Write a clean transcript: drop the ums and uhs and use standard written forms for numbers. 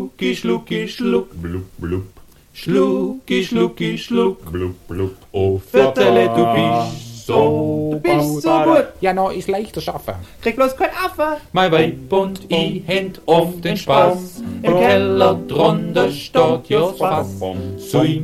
Schlucki, schluck, Blub, blub, Schlucki, schlucki, schluck. blub, blub. Oh, Viertele, du bist so gut. Ja, no, ist leichter schaffen. Krieg bloß kein Affe. Mein Weib und ich händ oft den Spaß. Im Keller drunter steht ja Fass. So